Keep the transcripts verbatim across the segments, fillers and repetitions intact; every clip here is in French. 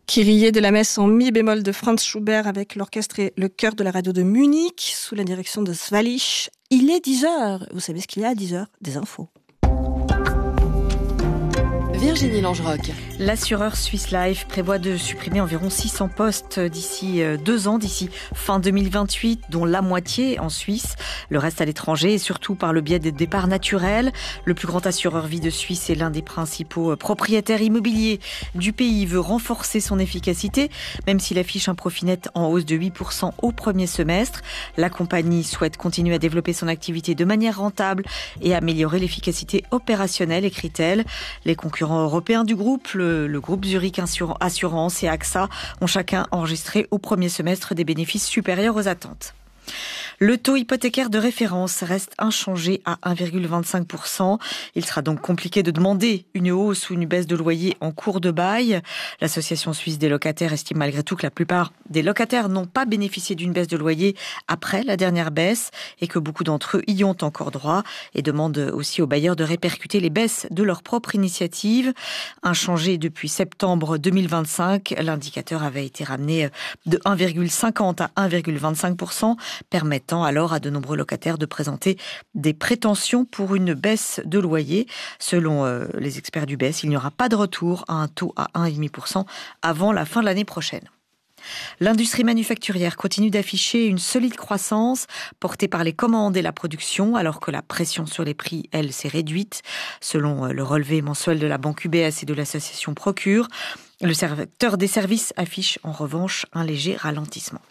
Kyrie de la messe en mi bémol de Franz Schubert avec l'orchestre et le chœur de la radio de Munich sous la direction de Svalich. Il est dix heures. Vous savez ce qu'il y a à dix heures? Des infos. Virginie Langeroc. L'assureur Swiss Life prévoit de supprimer environ six cents postes d'ici deux ans, d'ici fin deux mille vingt-huit, dont la moitié en Suisse, le reste à l'étranger et surtout par le biais des départs naturels. Le plus grand assureur vie de Suisse et l'un des principaux propriétaires immobiliers du pays veut renforcer son efficacité, même s'il affiche un profit net en hausse de huit pour cent au premier semestre. La compagnie souhaite continuer à développer son activité de manière rentable et améliorer l'efficacité opérationnelle, écrit-elle. Les concurrents européens du groupe, le, le groupe Zurich Assurance et AXA, ont chacun enregistré au premier semestre des bénéfices supérieurs aux attentes. Le taux hypothécaire de référence reste inchangé à un virgule vingt-cinq pour cent. Il sera donc compliqué de demander une hausse ou une baisse de loyer en cours de bail. L'Association suisse des locataires estime malgré tout que la plupart des locataires n'ont pas bénéficié d'une baisse de loyer après la dernière baisse et que beaucoup d'entre eux y ont encore droit et demandent aussi aux bailleurs de répercuter les baisses de leur propre initiative. Inchangé depuis septembre deux mille vingt-cinq, l'indicateur avait été ramené de un virgule cinquante à un virgule vingt-cinq pour cent, permettant alors à de nombreux locataires de présenter des prétentions pour une baisse de loyer. Selon euh, les experts du B E S, il n'y aura pas de retour à un taux à un virgule cinq pour cent avant la fin de l'année prochaine. L'industrie manufacturière continue d'afficher une solide croissance portée par les commandes et la production, alors que la pression sur les prix, elle, s'est réduite. Selon le relevé mensuel de la banque U B S et de l'association Procure, le secteur des services affiche en revanche un léger ralentissement.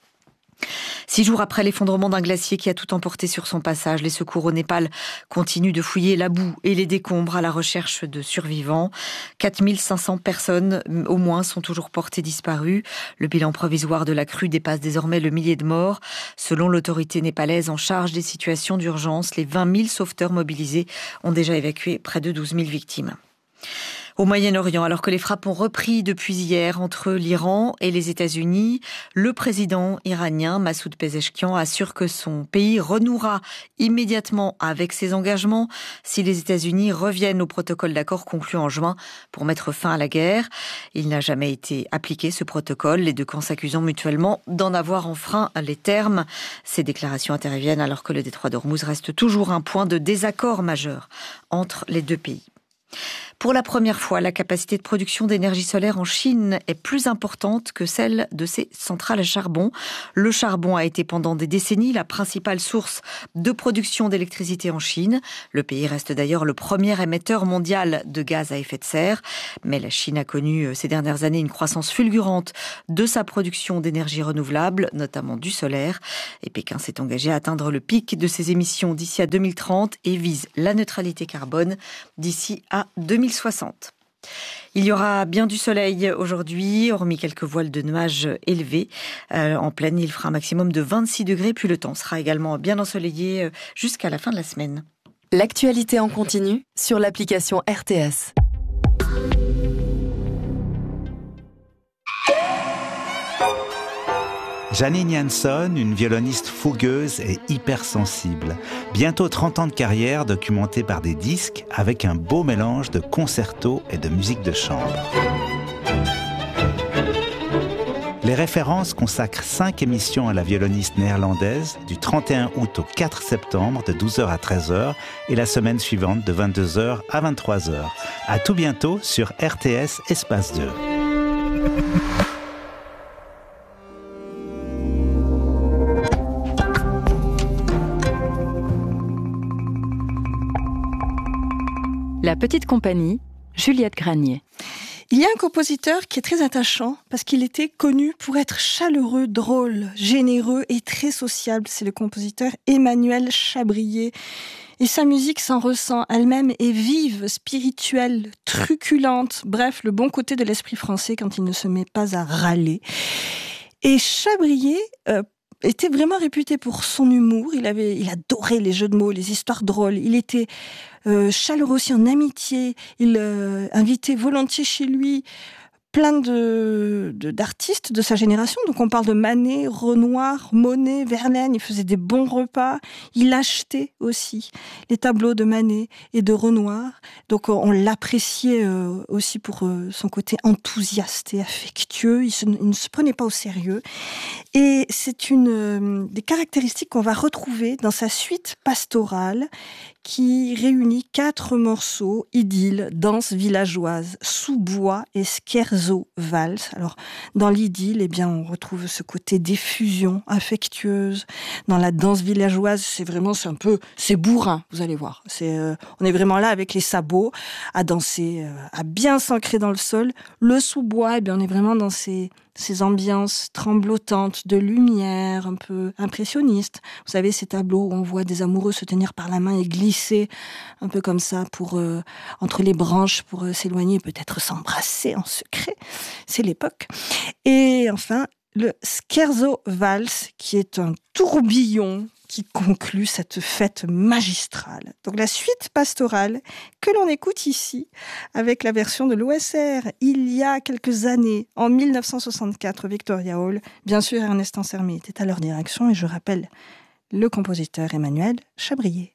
Six jours après l'effondrement d'un glacier qui a tout emporté sur son passage, les secours au Népal continuent de fouiller la boue et les décombres à la recherche de survivants. quatre mille cinq cents personnes au moins sont toujours portées disparues. Le bilan provisoire de la crue dépasse désormais le millier de morts. Selon l'autorité népalaise en charge des situations d'urgence, les vingt mille sauveteurs mobilisés ont déjà évacué près de douze mille victimes. Au Moyen-Orient, alors que les frappes ont repris depuis hier entre l'Iran et les États-Unis, le président iranien Massoud Pezeshkian assure que son pays renouera immédiatement avec ses engagements si les États-Unis reviennent au protocole d'accord conclu en juin pour mettre fin à la guerre. Il n'a jamais été appliqué, ce protocole, les deux camps s'accusant mutuellement d'en avoir enfreint les termes. Ces déclarations interviennent alors que le détroit d'Ormuz reste toujours un point de désaccord majeur entre les deux pays. Pour la première fois, la capacité de production d'énergie solaire en Chine est plus importante que celle de ses centrales à charbon. Le charbon a été pendant des décennies la principale source de production d'électricité en Chine. Le pays reste d'ailleurs le premier émetteur mondial de gaz à effet de serre. Mais la Chine a connu ces dernières années une croissance fulgurante de sa production d'énergie renouvelable, notamment du solaire. Et Pékin s'est engagé à atteindre le pic de ses émissions d'ici à deux mille trente et vise la neutralité carbone d'ici à deux mille soixante. Il y aura bien du soleil aujourd'hui, hormis quelques voiles de nuages élevés. Euh, en pleine, il fera un maximum de vingt-six degrés, puis le temps sera également bien ensoleillé jusqu'à la fin de la semaine. L'actualité en continu sur l'application R T S. Janine Jansson, une violoniste fougueuse et hypersensible. Bientôt trente ans de carrière documentée par des disques avec un beau mélange de concertos et de musique de chambre. Les références consacrent cinq émissions à la violoniste néerlandaise du trente et un août au quatre septembre de douze heures à treize heures et la semaine suivante de vingt-deux heures à vingt-trois heures. À tout bientôt sur R T S Espace deux. La petite compagnie, Juliette Granier. Il y a un compositeur qui est très attachant parce qu'il était connu pour être chaleureux, drôle, généreux et très sociable. C'est le compositeur Emmanuel Chabrier. Et sa musique s'en ressent. Elle-même est vive, spirituelle, truculente. Bref, le bon côté de l'esprit français quand il ne se met pas à râler. Et Chabrier euh, était vraiment réputé pour son humour. Il avait, il adorait les jeux de mots, les histoires drôles. Il était euh, chaleureux aussi en amitié. Il euh, invitait volontiers chez lui plein de, de, d'artistes de sa génération. Donc on parle de Manet, Renoir, Monet, Verlaine. Il faisait des bons repas. Il achetait aussi les tableaux de Manet et de Renoir. Donc on l'appréciait euh, aussi pour euh, son côté enthousiaste et affectueux. Il, se, il ne se prenait pas au sérieux. Et c'est une euh, des caractéristiques qu'on va retrouver dans sa suite pastorale qui réunit quatre morceaux, idylle, danse villageoise, sous-bois et scherzo valse. Alors, dans l'idylle, eh bien, on retrouve ce côté d'effusion affectueuse. Dans la danse villageoise, c'est vraiment, c'est un peu, c'est bourrin, vous allez voir. C'est, euh, on est vraiment là avec les sabots, à danser, euh, à bien s'ancrer dans le sol. Le sous-bois, eh bien, on est vraiment dans ces, ces ambiances tremblotantes de lumière, un peu impressionnistes. Vous savez, ces tableaux où on voit des amoureux se tenir par la main et glisser un peu comme ça pour euh, entre les branches pour euh, s'éloigner, peut-être s'embrasser en secret. C'est l'époque. Et enfin, le scherzo valse, qui est un tourbillon qui conclut cette fête magistrale. Donc la suite pastorale que l'on écoute ici avec la version de l'O S R il y a quelques années, en mille neuf cent soixante-quatre, Victoria Hall. Bien sûr, Ernest Ansermet était à leur direction et je rappelle le compositeur Emmanuel Chabrier.